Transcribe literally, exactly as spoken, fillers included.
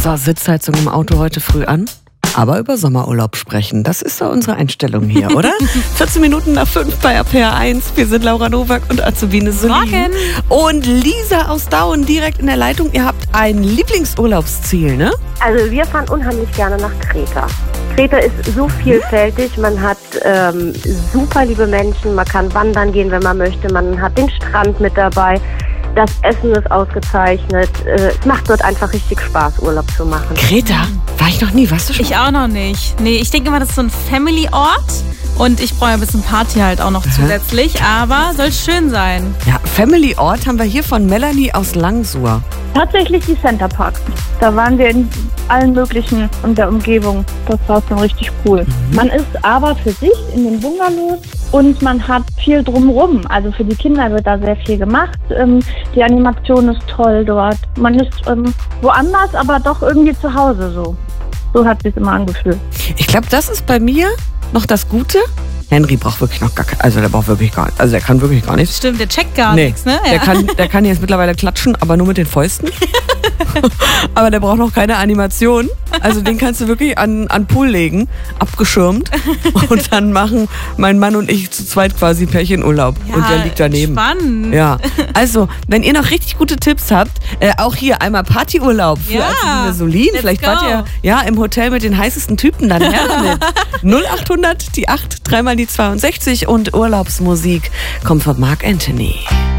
So, Sitzheizung im Auto heute früh an. Aber über Sommerurlaub sprechen, das ist so unsere Einstellung hier, oder? vierzehn Minuten nach fünf bei A P R eins. Wir sind Laura Nowak und Azubine Solin. Und Lisa aus Dauen direkt in der Leitung. Ihr habt ein Lieblingsurlaubsziel, ne? Also wir fahren unheimlich gerne nach Kreta. Kreta ist so vielfältig, man hat ähm, super liebe Menschen, man kann wandern gehen, wenn man möchte, man hat den Strand mit dabei. Das Essen ist ausgezeichnet. Es macht dort einfach richtig Spaß, Urlaub zu machen. Kreta? War ich noch nie, warst du schon? Ich auch noch nicht. Nee, ich denke immer, das ist so ein Family-Ort. Und ich brauche ein bisschen Party halt auch noch zusätzlich. Aber soll schön sein. Ja, Family-Ort haben wir hier von Melanie aus Langsur. Tatsächlich die Center Park. Da waren wir in allen möglichen in der Umgebung. Das war schon richtig cool. Mhm. Man ist aber für sich in den Bungalows und man hat viel drumherum. Also für die Kinder wird da sehr viel gemacht. Ähm, die Animation ist toll dort. Man ist ähm, woanders, aber doch irgendwie zu Hause so. So hat es sich immer angefühlt. Ich glaube, das ist bei mir noch das Gute. Henry braucht wirklich noch gar keine, also der braucht wirklich gar, also der kann wirklich gar nichts. Stimmt, der checkt gar nee, nichts, ne? Ja. Der kann, der kann jetzt mittlerweile klatschen, aber nur mit den Fäusten. Aber der braucht noch keine Animation. Also den kannst du wirklich an an Pool legen, abgeschirmt. Und dann machen mein Mann und ich zu zweit quasi Pärchenurlaub. Ja, und der liegt daneben. Spannend. Ja. Also, wenn ihr noch richtig gute Tipps habt, äh, auch hier einmal Partyurlaub für ja, Azubine Solin. Vielleicht go. wart ihr ja im Hotel mit den heißesten Typen, dann her damit. null achthundert, die acht, dreimal die zweiundsechzig und Urlaubsmusik kommt von Marc Anthony.